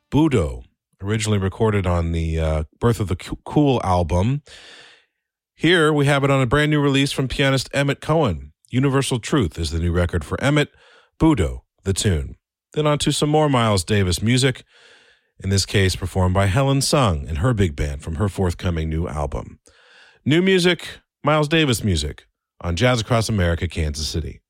Budo, originally recorded on the Birth of the Cool album. Here we have it on a brand new release from pianist Emmett Cohen. Universal Truth is the new record for Emmett, Budo, the tune. Then on to some more Miles Davis music, in this case performed by Helen Sung and her big band from her forthcoming new album. New music, Miles Davis music, on Jazz Across America, Kansas City.